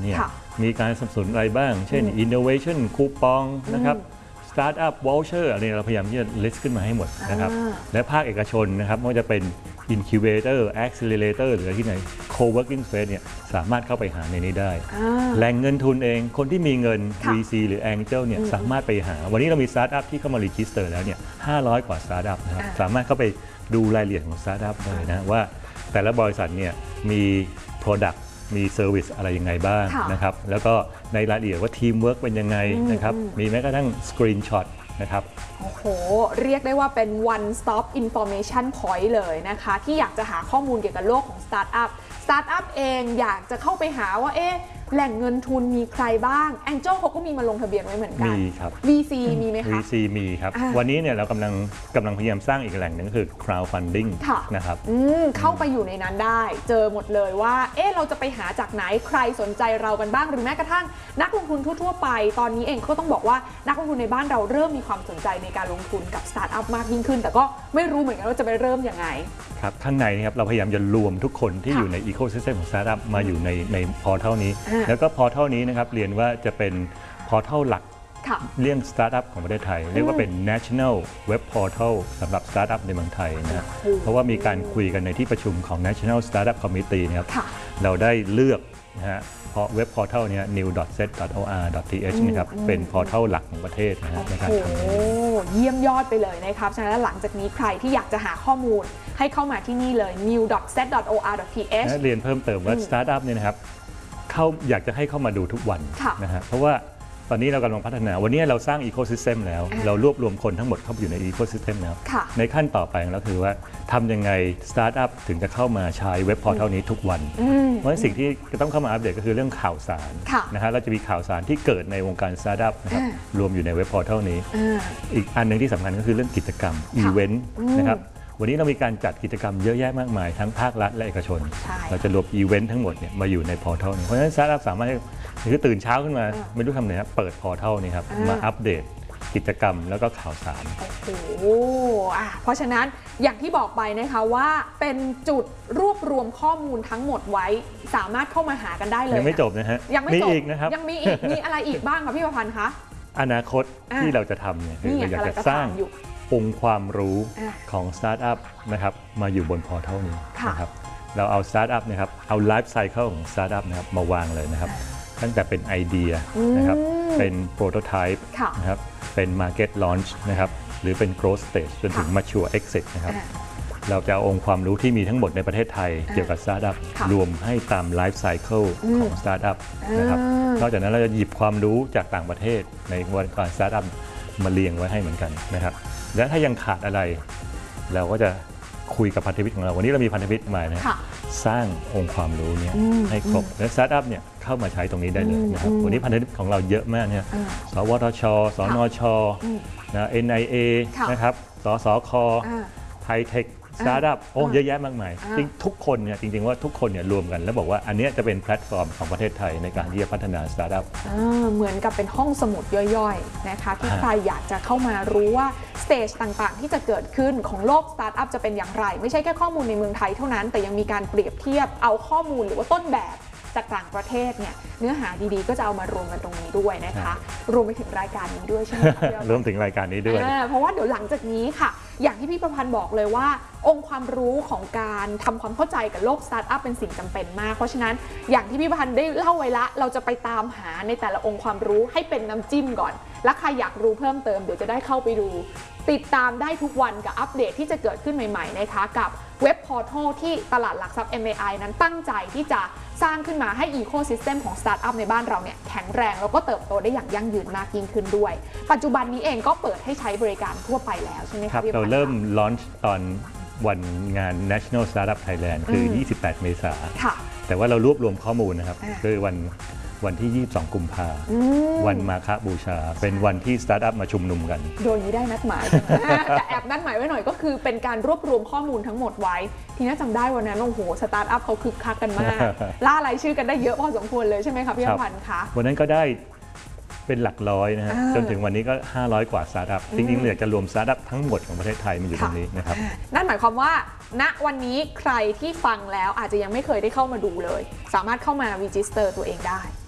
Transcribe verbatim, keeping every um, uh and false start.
เนี่ยมีการสนับสนุนอะไรบ้างเช่น innovation คูปองนะครับ startup voucher อะไรเราพยายามที่จะ list ขึ้นมาให้หมดนะครับและภาคเอกชนนะครับไม่ว่าจะเป็น incubator accelerator หรือที่ไหน co-working space เนี่ยสามารถเข้าไปหาในนี้ได้แหล่งเงินทุนเองคนที่มีเงิน วี ซี หรือ Angel เนี่ยสามารถไปหาวันนี้เรามี startup ที่เข้ามา register แล้วเนี่ยห้าร้อยกว่า startup นะครับสามารถเข้าไปดูรายละเอียดของ startup ได้นะว่าแต่ละบริษัทเนี่ยมี product มี service อะไรยังไงบ้างนะครับแล้วก็ในรายละเอียดว่า teamwork เป็นยังไงนะครับมีแม้กระทั่ง screenshot นะครับโอ้โหเรียกได้ว่าเป็น one stop information point เลยนะคะที่อยากจะหาข้อมูลเกี่ยวกับโลกของ startup startup เองอยากจะเข้าไปหาว่าเอ๊ะแหล่งเงินทุนมีใครบ้าง Angel เขาก็มีมาลงทะเบียนไว้เหมือนกันมีครับวี ซี มีไหมคะวี ซี มีครับวันนี้เนี่ยเรากำลังกำลังพยายามสร้างอีกแหล่งหนึ่งก็คือ crowdfunding นะครับเข้าไปอยู่ในนั้นได้เจอหมดเลยว่าเอ๊ะเราจะไปหาจากไหนใครสนใจเรากันบ้างหรือแม้กระทั่งนักลงทุนทั่วๆไปตอนนี้เองก็ต้องบอกว่านักลงทุนในบ้านเราเริ่มมีความสนใจในการลงทุนกับสตาร์ทอัพมากยิ่งขึ้นแต่ก็ไม่รู้เหมือนกันว่าจะไปเริ่มยังไงครับข้างในนะครับเราพยายามจะรวมทุกคนที่อยู่ในอีโคซิสเต็มของสตาร์ทอัพมาอยู่ในในพอร์ทัลนี้แล้วก็พอร์ทัลนี้นะครับเรียนว่าจะเป็นพอร์ทัลหลักเรื่องสตาร์ทอัพของประเทศไทยเรียกว่าเป็น national web portal สำหรับสตาร์ทอัพในเมืองไทยนะเพราะว่ามีการคุยกันในที่ประชุมของ national startup committee นะครับเราได้เลือกนะฮะเพราะเว็บพอร์ทัลนี้ นิว ดอท เซต ดอท โอ อาร์ ดอท ที เอช นะครับเป็นพอร์ทัลหลักของประเทศนะฮะในการทำนี้เยี่ยมยอดไปเลยนะครับฉะนั้นหลังจากนี้ใครที่อยากจะหาข้อมูลให้เข้ามาที่นี่เลย นิว ดอท เซต ดอท โอ อาร์ ดอท ที เอชเรียนเพิ่มเติมว่าสตาร์ทอัพเนี่ยนะครับเขาอยากจะให้เข้ามาดูทุกวันนะฮะเพราะว่าตอนนี้เรากำลังพัฒนาวันนี้เราสร้างอีโคซิสเต็มแล้วเรารวบรวมคนทั้งหมดเข้าไปอยู่ในอีโคซิสเต็มแล้วในขั้นต่อไปแล้วคือว่าทำยังไงสตาร์ทอัพถึงจะเข้ามาใช้เว็บพอร์ทัลนี้ทุกวันเพราะฉะนั้นสิ่งที่จะต้องเข้ามาอัปเดตก็คือเรื่องข่าวสารนะฮะเราจะมีข่าวสารที่เกิดในวงการสตาร์ทอัพนะครับรวมอยู่ในเว็บพอร์ทัลนี้อีกอันหนึ่งที่สำคัญก็คือเรื่องกิจกรรมอีเวนต์นะครับวันนี้เรามีการจัดกิจกรรมเยอะแยะมากมายทั้งภาครัฐและเอกชนเราจะรวมอีเวนต์ทั้งหมดเนี่ยมาอยู่ในพอร์ทัลนี้เพราะฉะนั้นสตาร์ทอัพสามารถคือตื่นเช้าขึ้นมาไม่รู้ทำไหนครับเปิดพอร์ทัลนี่ครับมาอัปเดตกิจกรรมแล้วก็ข่าวสารโอ้โหเพราะฉะนั้นอย่างที่บอกไปนะคะว่าเป็นจุดรวบรวมข้อมูลทั้งหมดไว้สามารถเข้ามาหากันได้เลยยังไม่จบนะฮะยังไม่จบอีกนะครับยังมีอีกมีอะไรอีกบ้างคะพี่ประพันธ์คะอนาคตที่เราจะทำเนี่ยคือเราอยากจะสร้างองค์ความรู้ของสตาร์ทอัพนะครับมาอยู่บนพอร์ทัลนี้นะครับเราเอาสตาร์ทอัพนะครับเอาไลฟ์ไซเคิลของสตาร์ทอัพนะครับมาวางเลยนะครับตั้งแต่เป็นไอเดียนะครับเป็นโปรโตไทป์นะครับเป็นมาร์เก็ตลอนช์นะครับหรือเป็นโกรธสเตจจนถึงมาชัวร์เอ็กซิสนะครับเราจะเอาองค์ความรู้ที่มีทั้งหมดในประเทศไทยเกี่ยวกับสตาร์ทอัพรวมให้ตามไลฟ์ไซเคิลของสตาร์ทอัพนะครับนอกจากนั้นเราจะหยิบความรู้จากต่างประเทศในวงการสตาร์ทอัพมาเรียงไว้ให้เหมือนกันนะครับและถ้ายังขาดอะไรเราก็จะคุยกับพันธมิตรของเราวันนี้เรามีพันธมิตรมานะสร้างองค์ความรู้นี้ให้ครบและสตาร์ทอัพเนี่ยเข้ามาใช้ตรงนี้ได้เลยนะครับวันนี้พันธมิตรของเราเยอะมากเนี่ยสวทช สนช นะ เอ็น ไอ เอ นะครับสสค ไทเทคสตาร์ทอัพโอ้เยอะแยะมากมายจริงทุกคนเนี่ยจริงๆว่าทุกคนเนี่ยรวมกันแล้วบอกว่าอันนี้จะเป็นแพลตฟอร์มของประเทศไทยในการที่จะพัฒนาสตาร์ทอัพเหมือนกับเป็นห้องสมุดย่อยๆนะคะที่ใครอยากจะเข้ามารู้ว่าสเตจต่างๆที่จะเกิดขึ้นของโลกสตาร์ทอัพจะเป็นอย่างไรไม่ใช่แค่ข้อมูลในเมืองไทยเท่านั้นแต่ยังมีการเปรียบเทียบเอาข้อมูลหรือว่าต้นแบบจากต่างประเทศเนี่ยเนื้อหาดีๆก็จะเอามารวมกันตรงนี้ด้วยนะคะรวมไปถึงรายการนี้ด้วยใช่ไหมรวมถึงรายการนี้ด้วยเพราะว่าเดี๋ยวหลังจากนี้ค่ะอย่างที่พี่ประพันธ์บอกเลยว่าองค์ความรู้ของการทำความเข้าใจกับโลกสตาร์ทอัพเป็นสิ่งจำเป็นมากเพราะฉะนั้นอย่างที่พี่ประพันธ์ได้เล่าไว้ละเราจะไปตามหาในแต่ละองค์ความรู้ให้เป็นน้ำจิ้มก่อนและใครอยากรู้เพิ่มเติมเดี๋ยวจะได้เข้าไปดูติดตามได้ทุกวันกับอัปเดตที่จะเกิดขึ้นใหม่ๆนะคะกับเว็บพอร์ทัลที่ตลาดหลักทรัพย์ เอ็ม เอ ไอ นั้นตั้งใจที่จะสร้างขึ้นมาให้อีโคซิสเต็มของสตาร์ทอัพในบ้านเราเนี่ยแข็งแรงแล้วก็เติบโตได้อย่างยั่งยืนมากยิ่งขึ้นด้วยปัจจุบันนี้เองก็เปิดให้ใช้บริการทั่วไปแล้วใช่ไหมครับเราเริ่มลอนช์ตอนวันงาน National Startup Thailand คือยี่สิบแปดเมษายนแต่ว่าเรารวบรวมข้อมูลนะครับคือวันวันที่ยี่สิบสองกุมภาพันธ์วันมาฆบูชาเป็นวันที่สตาร์ทอัพมาชุมนุมกันโดยไม่ได้นัดหมายแต่แอบนัดหมายไว้หน่อยก็คือเป็นการรวบรวมข้อมูลทั้งหมดไว้ทีน่าจำได้วันนั้นโอ้โหสตาร์ทอัพเขาคึกคักกันมากล่ารายชื่อกันได้เยอะพอสมควรเลยใช่ไหมครับพี่พันธ์คะวันนั้นก็ได้เป็นหลักร้อยนะฮะจนถึงวันนี้ก็ห้าร้อยกว่าสตาร์ทอัพจริงๆอยากจะรวมสตาร์ทอัพทั้งหมดของประเทศไทยมาอยู่ตรงนี้นะครับนั่นหมายความว่าณวันนี้ใครที่ฟังแล้วอาจจะยังไม่เคยได้เข้ามาดูเลยสามารถเข้ามารีจิสเตอร์ตัวเองได้